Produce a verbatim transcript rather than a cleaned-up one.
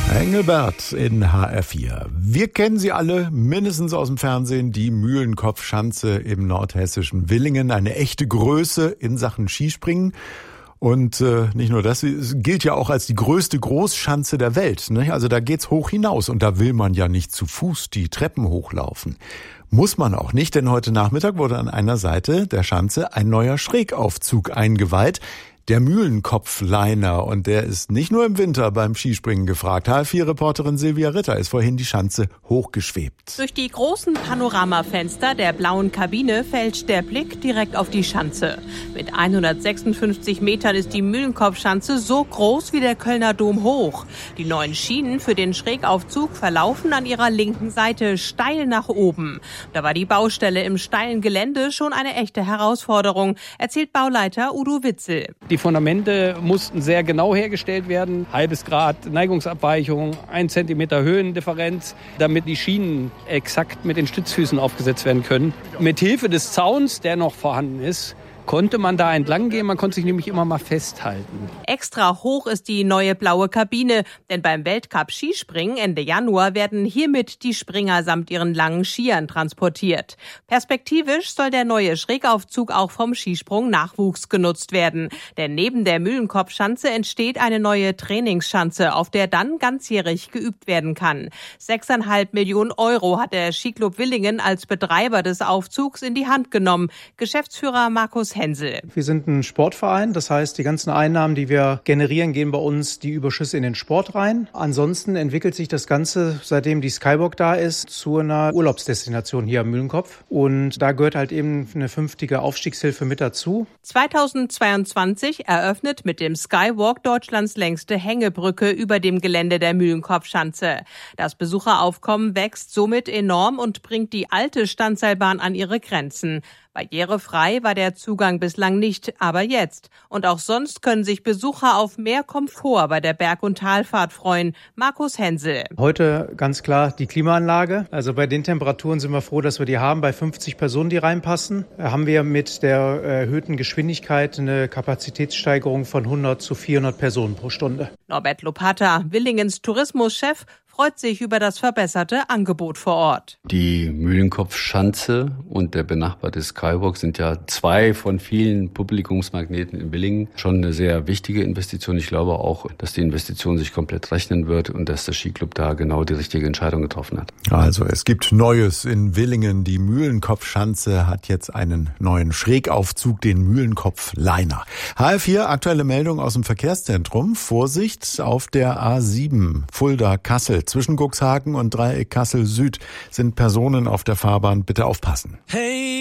Engelbert in H R vier. Wir kennen sie alle mindestens aus dem Fernsehen, die Mühlenkopfschanze im nordhessischen Villingen. Eine echte Größe in Sachen Skispringen. Und äh, nicht nur das, es gilt ja auch als die größte Großschanze der Welt. Ne? Also da geht's hoch hinaus und da will man ja nicht zu Fuß die Treppen hochlaufen. Muss man auch nicht, denn heute Nachmittag wurde an einer Seite der Schanze ein neuer Schrägaufzug eingeweiht. Der Mühlenkopf-Liner, und der ist nicht nur im Winter beim Skispringen gefragt. H R vier-Reporterin Silvia Ritter ist vorhin die Schanze hochgeschwebt. Durch die großen Panoramafenster der blauen Kabine fällt der Blick direkt auf die Schanze. Mit hundertsechsundfünfzig Metern ist die Mühlenkopfschanze so groß wie der Kölner Dom hoch. Die neuen Schienen für den Schrägaufzug verlaufen an ihrer linken Seite steil nach oben. Da war die Baustelle im steilen Gelände schon eine echte Herausforderung, erzählt Bauleiter Udo Witzel. Die Fundamente mussten sehr genau hergestellt werden. Halbes Grad Neigungsabweichung, ein Zentimeter Höhendifferenz, damit die Schienen exakt mit den Stützfüßen aufgesetzt werden können. Mit Hilfe des Zauns, der noch vorhanden ist, konnte man da entlang gehen, man konnte sich nämlich immer mal festhalten. Extra hoch ist die neue blaue Kabine, denn beim Weltcup Skispringen Ende Januar werden hiermit die Springer samt ihren langen Skiern transportiert. Perspektivisch soll der neue Schrägaufzug auch vom Skisprung-Nachwuchs genutzt werden, denn neben der Mühlenkopfschanze entsteht eine neue Trainingsschanze, auf der dann ganzjährig geübt werden kann. Sechseinhalb Millionen Euro hat der Skiclub Villingen als Betreiber des Aufzugs in die Hand genommen. Geschäftsführer Markus Hensel. Wir sind ein Sportverein, das heißt, die ganzen Einnahmen, die wir generieren, gehen bei uns die Überschüsse in den Sport rein. Ansonsten entwickelt sich das Ganze, seitdem die Skywalk da ist, zu einer Urlaubsdestination hier am Mühlenkopf. Und da gehört halt eben eine fünftige Aufstiegshilfe mit dazu. zweitausendzweiundzwanzig eröffnet mit dem Skywalk Deutschlands längste Hängebrücke über dem Gelände der Mühlenkopfschanze. Das Besucheraufkommen wächst somit enorm und bringt die alte Standseilbahn an ihre Grenzen. Barrierefrei war der Zugang bislang nicht, aber jetzt. Und auch sonst können sich Besucher auf mehr Komfort bei der Berg- und Talfahrt freuen. Markus Hensel. Heute ganz klar die Klimaanlage. Also bei den Temperaturen sind wir froh, dass wir die haben. Bei fünfzig Personen, die reinpassen, haben wir mit der erhöhten Geschwindigkeit eine Kapazitätssteigerung von hundert zu vierhundert Personen pro Stunde. Norbert Lopata, Villingens Tourismuschef, freut sich über das verbesserte Angebot vor Ort. Die Mühlenkopfschanze und der benachbarte Skywalk sind ja zwei von vielen Publikumsmagneten in Villingen. Schon eine sehr wichtige Investition. Ich glaube auch, dass die Investition sich komplett rechnen wird und dass der Skiclub da genau die richtige Entscheidung getroffen hat. Also es gibt Neues in Villingen. Die Mühlenkopfschanze hat jetzt einen neuen Schrägaufzug, den Mühlenkopf-Liner. H R vier, aktuelle Meldung aus dem Verkehrszentrum. Vorsicht auf der A sieben, Fulda-Kassel. Zwischen Cuxhaven und Dreieck Kassel Süd sind Personen auf der Fahrbahn. Bitte aufpassen. Hey.